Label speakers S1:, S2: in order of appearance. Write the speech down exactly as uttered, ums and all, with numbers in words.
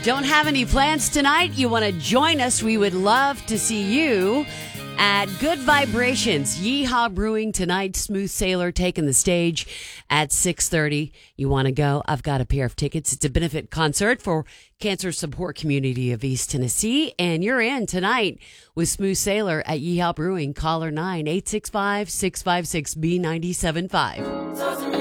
S1: Don't have any plans tonight? You want to join us? We would love to see you at Good Vibrations. Yeehaw Brewing tonight. Smooth Sailor taking the stage at six thirty. You want to go? I've got a pair of tickets. It's a benefit concert for Cancer Support Community of East Tennessee. And you're in tonight with Smooth Sailor at Yeehaw Brewing. Caller nine eight six five, six five six, B nine seven five.